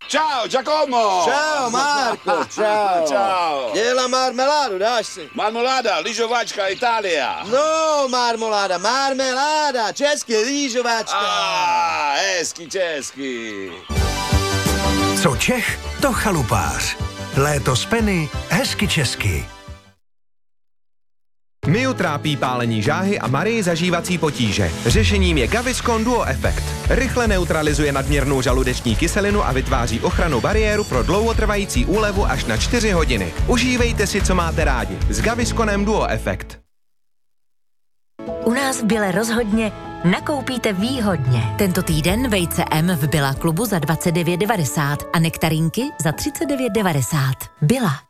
Ciao, Giacomo! Ciao, Marco, ciao! Ciao! Gliela marmeladu, dáš si? Marmoláda, lyžovačka, Itália. No, marmeláda, český lyžovačka. Hezky, česky. Co Čech, to chalupář. Léto z Penny, hezky česky. Miu trápí pálení žáhy a Marii zažívací potíže. Řešením je Gaviscon Duo Effect. Rychle neutralizuje nadměrnou žaludeční kyselinu a vytváří ochrannou bariéru pro dlouhotrvající úlevu až na 4 hodiny. Užívejte si, co máte rádi. S Gavisconem Duo Effect. U nás v Bile rozhodně nakoupíte výhodně. Tento týden vejce M v Billa klubu za 29,90 a nektarinky za 39,90. Billa.